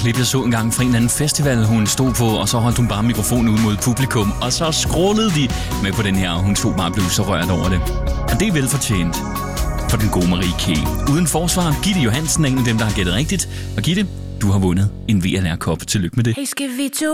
klip, jeg så en gang fra en eller anden festival, hun stod på, og så holdt hun bare mikrofonen ud mod publikum, og så skrålede de med på den her, og hun tog bare blev så rørt over det. Og det er velfortjent for den gode Marie K. Uden forsvar, Gitte Johansen er en af dem, der har gættet rigtigt. Og Gitte, du har vundet en VLR-kop. Tillykke med det. Hey, skal vi to